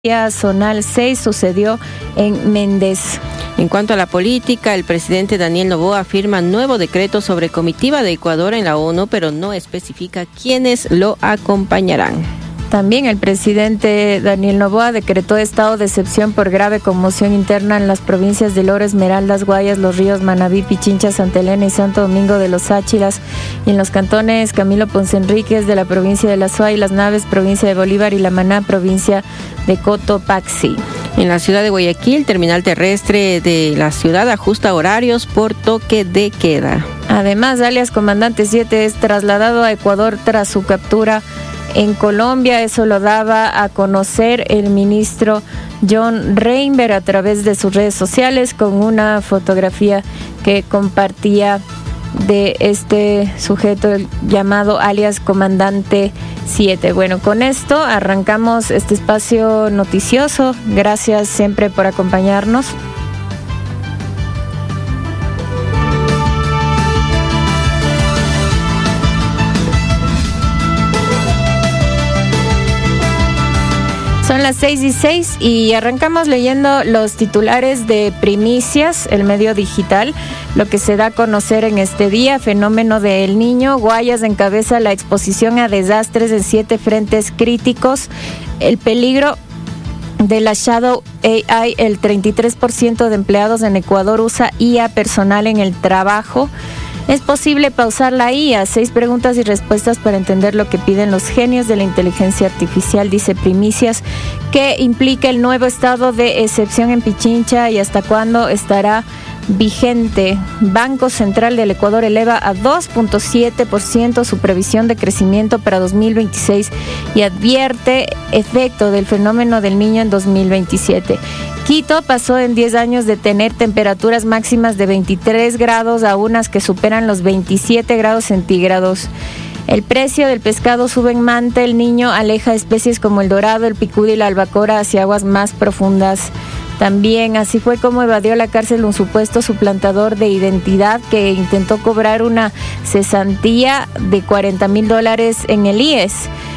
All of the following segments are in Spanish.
Zonal 6 sucedió en Méndez. En cuanto a la política, el presidente Daniel Noboa firma nuevo decreto sobre comitiva de Ecuador en la ONU, pero no especifica quiénes lo acompañarán. También el presidente Daniel Noboa decretó estado de excepción por grave conmoción interna en las provincias del Oro, Esmeraldas, Guayas, Los Ríos, Manabí, Pichincha, Santa Elena y Santo Domingo de los Áchilas, y en los cantones Camilo Ponce Enríquez de la provincia de La Suay, Las Naves, provincia de Bolívar, y La Maná, provincia de Cotopaxi. En la ciudad de Guayaquil, terminal terrestre de la ciudad ajusta horarios por toque de queda. Además, alias Comandante 7 es trasladado a Ecuador tras su captura en Colombia. Eso lo daba a conocer el ministro John Reinberg a través de sus redes sociales con una fotografía que compartía de este sujeto llamado alias Comandante 7. Bueno, con esto arrancamos este espacio noticioso. Gracias siempre por acompañarnos. Son las 6:06 y arrancamos leyendo los titulares de Primicias, el medio digital. Lo que se da a conocer en este día: fenómeno de El Niño. Guayas encabeza la exposición a desastres en 7 frentes críticos. El peligro de la Shadow AI: el 33% de empleados en Ecuador usa IA personal en el trabajo. ¿Es posible pausar la IA? 6 preguntas y respuestas para entender lo que piden los genios de la inteligencia artificial, dice Primicias. ¿Qué implica el nuevo estado de excepción en Pichincha y hasta cuándo estará vigente? Banco Central del Ecuador eleva a 2.7% su previsión de crecimiento para 2026 y advierte efecto del fenómeno del Niño en 2027. Quito pasó en 10 años de tener temperaturas máximas de 23 grados a unas que superan los 27 grados centígrados. El precio del pescado sube en Manta. El Niño aleja especies como el dorado, el picudo y la albacora hacia aguas más profundas. También así fue como evadió la cárcel un supuesto suplantador de identidad que intentó cobrar una cesantía de $40,000 en el IES.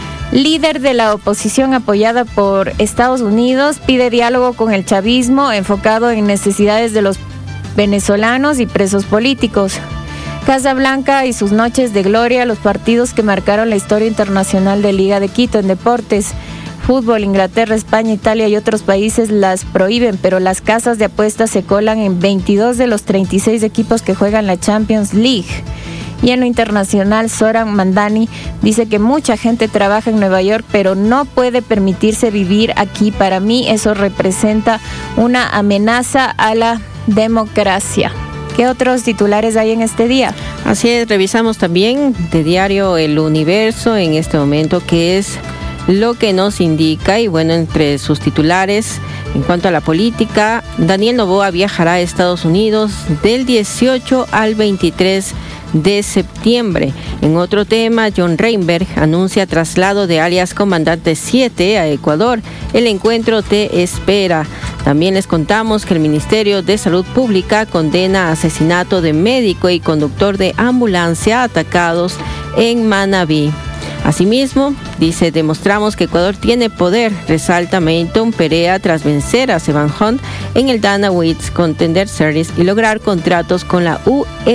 Líder de la oposición apoyada por Estados Unidos pide diálogo con el chavismo enfocado en necesidades de los venezolanos y presos políticos. Casa Blanca y sus noches de gloria, los partidos que marcaron la historia internacional de Liga de Quito. En deportes, fútbol, Inglaterra, España, Italia y otros países las prohíben, pero las casas de apuestas se colan en 22 de los 36 equipos que juegan la Champions League. Y en lo internacional, Zoran Mandani dice que mucha gente trabaja en Nueva York, pero no puede permitirse vivir aquí. Para mí eso representa una amenaza a la democracia. ¿Qué otros titulares hay en este día? Así es, revisamos también de diario El Universo en este momento, que es lo que nos indica. Y bueno, entre sus titulares, en cuanto a la política, Daniel Noboa viajará a Estados Unidos del 18 al 23 de septiembre. En otro tema, John Reinberg anuncia traslado de alias Comandante 7 a Ecuador. El encuentro te espera. También les contamos que el Ministerio de Salud Pública condena asesinato de médico y conductor de ambulancia atacados en Manabí. Asimismo, dice, demostramos que Ecuador tiene poder, resalta Mayton Perea tras vencer a Sevan Hunt en el Dana White Contender Series y lograr contratos con la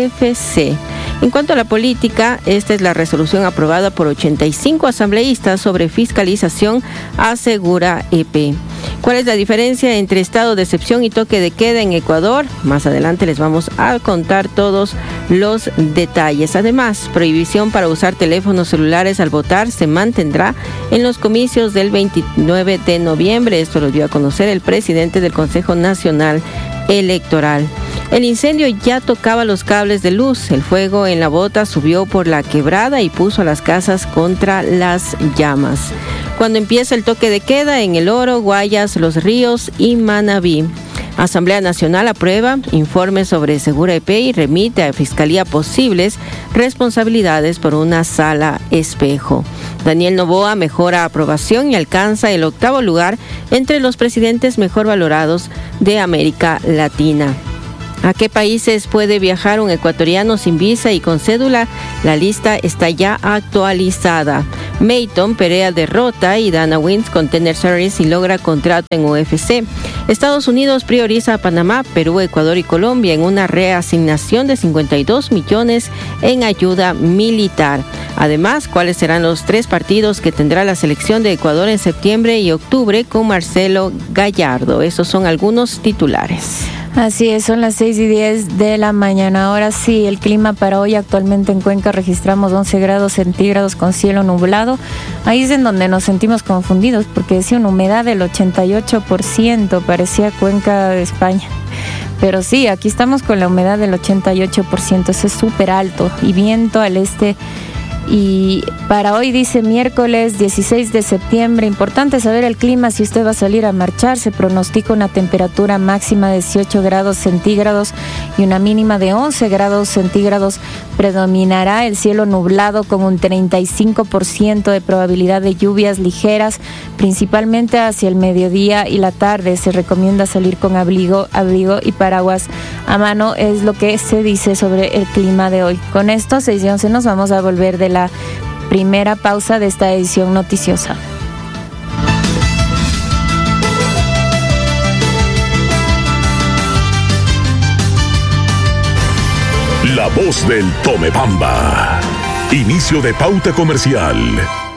UFC. En cuanto a la política, esta es la resolución aprobada por 85 asambleístas sobre fiscalización, asegura EP. ¿Cuál es la diferencia entre estado de excepción y toque de queda en Ecuador? Más adelante les vamos a contar todos los detalles. Además, prohibición para usar teléfonos celulares al votar se mantendrá en los comicios del 29 de noviembre. Esto lo dio a conocer el presidente del Consejo Nacional Electoral. El incendio ya tocaba los cables de luz. El fuego en la bota subió por la quebrada y puso a las casas contra las llamas. Cuando empieza el toque de queda en El Oro, Guayas, Los Ríos y Manabí. Asamblea Nacional aprueba informe sobre Segura EP y remite a Fiscalía posibles responsabilidades por una sala espejo. Daniel Noboa mejora aprobación y alcanza el 8º lugar entre los presidentes mejor valorados de América Latina. ¿A qué países puede viajar un ecuatoriano sin visa y con cédula? La lista está ya actualizada. Mayton Perea derrota y Dana Wins Contender Series y logra contrato en UFC. Estados Unidos prioriza a Panamá, Perú, Ecuador y Colombia en una reasignación de 52 millones en ayuda militar. Además, ¿cuáles serán los 3 partidos que tendrá la selección de Ecuador en septiembre y octubre con Marcelo Gallardo? Esos son algunos titulares. Así es, son las 6:10 de la mañana. Ahora sí, el clima para hoy actualmente en Cuenca registramos 11 grados centígrados con cielo nublado. Ahí es en donde nos sentimos confundidos porque decía una humedad del 88%, parecía Cuenca de España. Pero sí, aquí estamos con la humedad del 88%, eso es súper alto, y viento al este. Y para hoy dice miércoles 16 de septiembre, importante saber el clima si usted va a salir a marchar. Se pronostica una temperatura máxima de 18 grados centígrados y una mínima de 11 grados centígrados. Predominará el cielo nublado con un 35% de probabilidad de lluvias ligeras, principalmente hacia el mediodía y la tarde. Se recomienda salir con abrigo y paraguas a mano, es lo que se dice sobre el clima de hoy. Con esto, 6:11, nos vamos a volver de la primera pausa de esta edición noticiosa. La voz del Tomebamba. Inicio de pauta comercial.